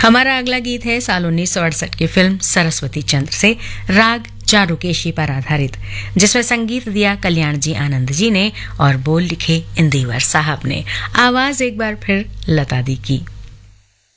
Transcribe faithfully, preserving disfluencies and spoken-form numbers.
हमारा अगला गीत है साल उन्नीस सौ अड़सठ की फिल्म सरस्वती चंद्र से, राग चारुकेशी पर आधारित, जिसमें संगीत दिया कल्याण जी आनंद जी ने और बोल लिखे इंदिवर साहब ने। आवाज एक बार फिर लता दी की।